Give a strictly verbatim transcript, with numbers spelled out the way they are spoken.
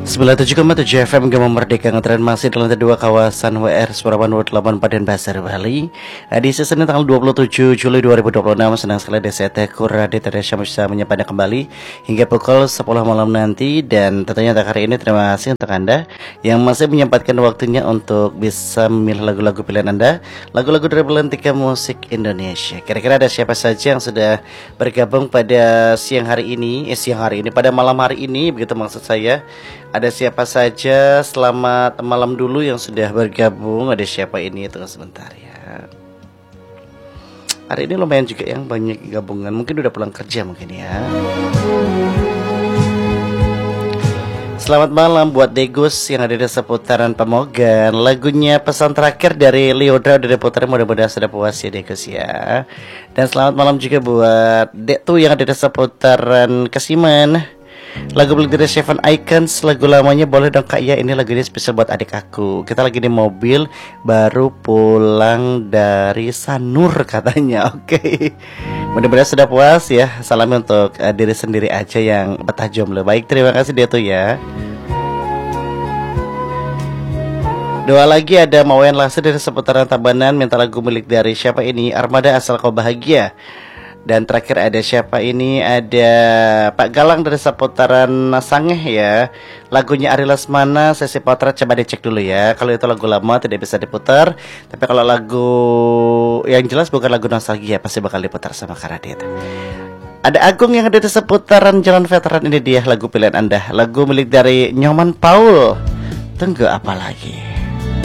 sembilan puluh tujuh koma tujuh F M Gema Merdeka ngetren masih dalam kedua kawasan W R Surawan World delapan Paden Pasar Bali. Di season tanggal dua puluh tujuh Juli dua ribu dua puluh enam senang sekali Desa Tekur Radio Indonesia bisa menyapa kembali hingga pukul sepuluh malam nanti. Dan tentunya untuk hari ini terima kasih untuk Anda yang masih menyempatkan waktunya untuk bisa memilih lagu-lagu pilihan Anda, lagu-lagu dari Belantika Musik Indonesia. Kira-kira ada siapa saja yang sudah bergabung pada siang hari ini, eh siang hari ini, pada malam hari ini, begitu maksud saya. Ada siapa saja? Selamat malam dulu yang sudah bergabung. Ada siapa ini? Tunggu sebentar ya. Hari ini lumayan juga yang banyak gabungan. Mungkin udah pulang kerja mungkin ya. Selamat malam buat Degus yang ada di seputaran Pemogan. Lagunya Pesan Terakhir dari Leodra udah diputar, mudah-mudahan sudah puas ya Degus ya. Dan selamat malam juga buat Dek tuh yang ada di seputaran Kasiman. Lagu beli dari Seven Icons, lagu lamanya boleh dong Kak ya. Ini lagu ini spesial buat adik aku. Kita lagi di mobil, baru pulang dari Sanur katanya. Oke okay. Mudah-mudahan sudah puas ya. Salam untuk uh, diri sendiri aja yang betah jomblo. Baik, terima kasih dia tuh ya. Doa lagi ada Mawen Lasa dari seputaran Tabanan, minta lagu milik dari siapa ini? Armada Asal Kau Bahagia. Dan terakhir ada siapa ini? Ada Pak Galang dari seputaran Sangeh ya. Lagunya Ari Lesmana, Sesi Potret, coba dicek dulu ya. Kalau itu lagu lama tidak bisa diputar. Tapi kalau lagu yang jelas bukan lagu nostalgia, pasti bakal diputar sama Karadit. Ada Agung yang ada di seputaran Jalan Veteran, ini dia lagu pilihan Anda. Lagu milik dari Nyoman Paul. Tunggu apa lagi?